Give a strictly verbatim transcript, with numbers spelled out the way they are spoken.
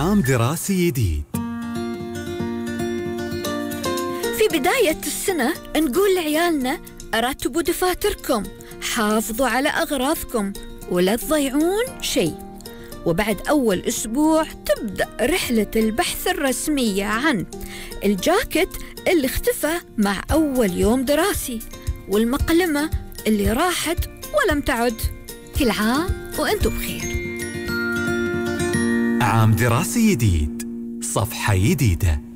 عام دراسي جديد. في بداية السنة نقول لعيالنا رتبوا دفاتركم، حافظوا على أغراضكم ولا تضيعون شيء. وبعد أول أسبوع تبدأ رحلة البحث الرسمية عن الجاكيت اللي اختفى مع أول يوم دراسي، والمقلمة اللي راحت ولم تعد. كل عام وأنتم بخير. عام دراسي جديد، صفحة جديدة.